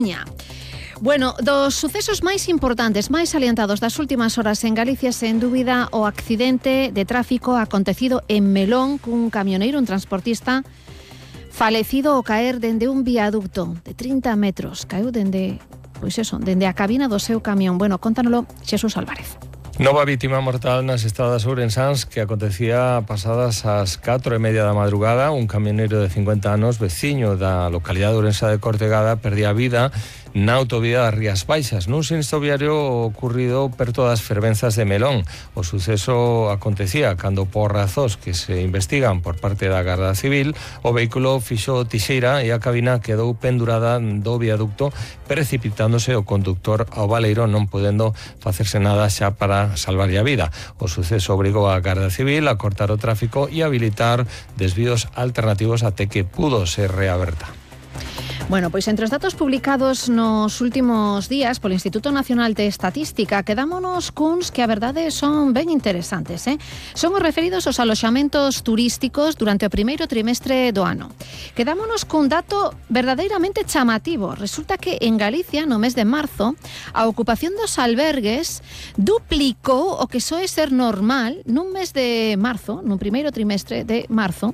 Bueno, dos sucesos máis importantes, máis salientados das últimas horas en Galicia, sen dúbida, o accidente de tráfico acontecido en Melón cun camioneiro, un transportista, falecido ao caer dende un viaducto de 30 metros. Caeu dende a cabina do seu camión. Bueno, contánoslo Xesús Álvarez. Nova vítima mortal nas estradas ourensans que acontecía pasadas as 4:30 da madrugada. Un camioneiro de 50 anos, veciño da localidade ourensa de Cortegada, perdía a vida na autovía das Rías Baixas, nun sinistro viario ocurrido perto das fervenzas de Melón. O suceso acontecía cando, por razóns que se investigan por parte da Garda Civil, o vehículo fixo tixeira e a cabina quedou pendurada do viaducto, precipitándose o conductor ao baleiro, non podendo facerse nada xa para salvarlle a vida. O suceso obrigou a Garda Civil a cortar o tráfico e habilitar desvíos alternativos até que pudo ser reaberta. Bueno, pois entre os datos publicados nos últimos días polo Instituto Nacional de Estatística, quedámonos cuns que a verdade son ben interesantes, Son os referidos aos aloxamentos turísticos durante o primeiro trimestre do ano. Quedámonos cun dato verdadeiramente chamativo. Resulta que en Galicia, no mes de marzo, a ocupación dos albergues duplicou o que soe ser normal nun mes de marzo, nun primeiro trimestre de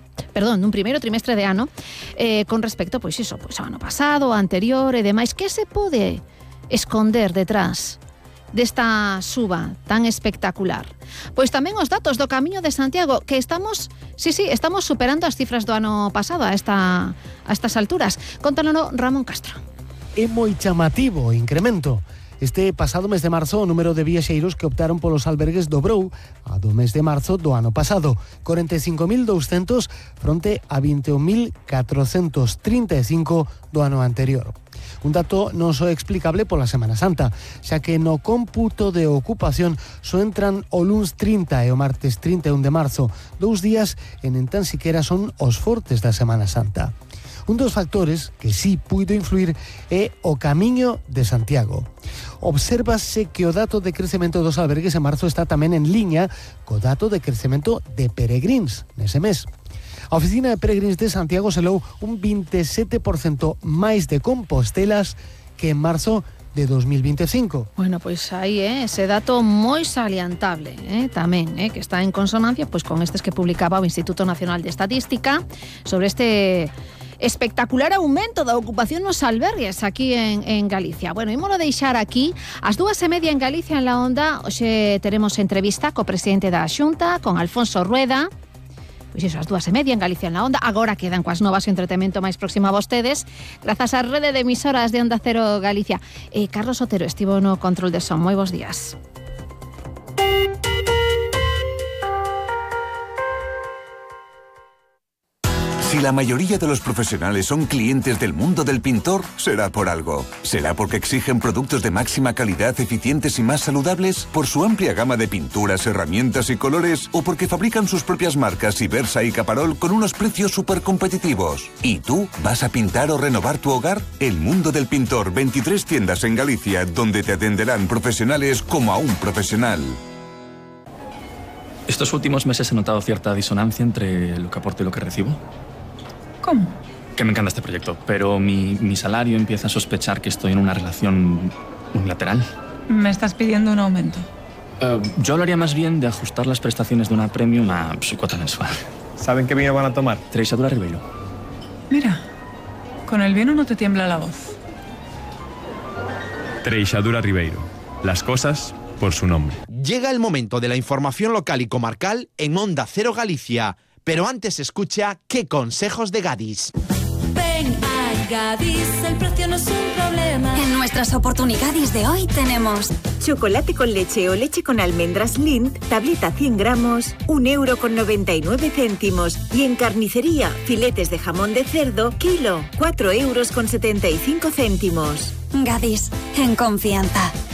ano, con respecto, pois iso, pois ao ano pasado, anterior e demais. Que se pode esconder detrás desta suba tan espectacular? Pois tamén os datos do Camiño de Santiago, que estamos superando as cifras do ano pasado a estas alturas. Contánono Ramón Castro. É moi chamativo o incremento. Este pasado mes de marzo, o número de viaxeiros que optaron polos albergues dobrou a do mes de marzo do ano pasado, 45.200 fronte a 21.435 do ano anterior. Un dato non só explicable pola Semana Santa, xa que no cómputo de ocupación só entran o luns 30 e o martes 31 de marzo, 2 días en tan siquera son os fortes da Semana Santa. Un dos factores que sí puido influir é o Camiño de Santiago. Obsérvase que o dato de crecemento dos albergues en marzo está tamén en liña co dato de crecemento de peregrins nese mes. A Oficina de Peregrins de Santiago selou un 27% máis de compostelas que en marzo de 2025. Bueno, pois aí ese dato moi salientable, tamén, que está en consonancia pois con estes que publicaba o Instituto Nacional de Estatística sobre este espectacular aumento da ocupación nos albergues aquí en Galicia. Bueno, ímolo deixar aquí. Ás 2:30 en Galicia en La Onda. Hoxe teremos entrevista co presidente da Xunta, con Alfonso Rueda. Pois iso, ás 2:30 en Galicia en La Onda. Agora quedan coas novas e entretemento máis próximo a vostedes, grazas á rede de emisoras de Onda Cero Galicia. Carlos Otero estivo no control de son. Moi bons días. Si la mayoría de los profesionales son clientes del mundo del pintor, será por algo. ¿Será porque exigen productos de máxima calidad, eficientes y más saludables? ¿Por su amplia gama de pinturas, herramientas y colores? ¿O porque fabrican sus propias marcas Ibersa y Caparol con unos precios súper competitivos? ¿Y tú? ¿Vas a pintar o renovar tu hogar? El mundo del pintor, 23 tiendas en Galicia, donde te atenderán profesionales como a un profesional. Estos últimos meses he notado cierta disonancia entre lo que aporto y lo que recibo. ¿Cómo? Que me encanta este proyecto, pero mi salario empieza a sospechar que estoy en una relación unilateral. ¿Me estás pidiendo un aumento? Yo hablaría más bien de ajustar las prestaciones de una premium a su cuota mensual. ¿Saben qué vino van a tomar? Treixadura Ribeiro. Mira, con el vino no te tiembla la voz. Treixadura Ribeiro. Las cosas por su nombre. Llega el momento de la información local y comarcal en Onda Cero Galicia. Pero antes escucha qué consejos de Gadis. Ven a Gadis, el precio no es un problema. En nuestras oportunidades de hoy tenemos chocolate con leche o leche con almendras Lindt, tableta 100 gramos, 1,99 €. Y en carnicería, filetes de jamón de cerdo, kilo, 4,75 €. Gadis, en confianza.